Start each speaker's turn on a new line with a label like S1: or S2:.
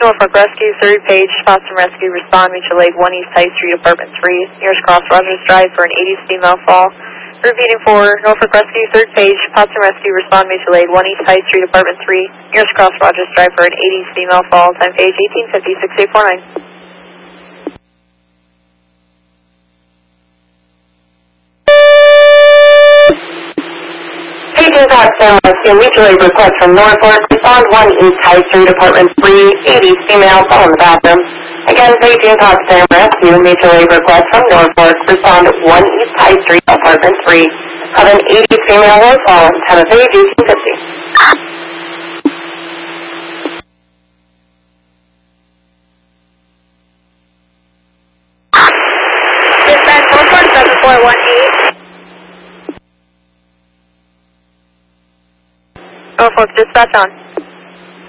S1: Norfolk Rescue, 3rd page, Potsdam Rescue, respond, mutual aid 1 East High Street, apartment 3, nearest cross Rogers Drive for an 80s female fall. Repeating for Norfolk Rescue, 3rd page, Potsdam Rescue, respond, mutual aid 1 East High Street, apartment 3, nearest cross Rogers Drive for an 80s female fall, time page 1850, 6849.
S2: Paging Potsdam Rescue, mutual aid request from Norfolk, respond 1 East High Street, apartment 3, 80s female, fall in the bathroom. Again, Paging Potsdam Rescue, mutual aid request from Norfolk, respond 1 East High Street, apartment 3, have an 80s female will fall, time of page 1850.
S1: Dispatch Norfolk 7418. Norfolk, dispatch on.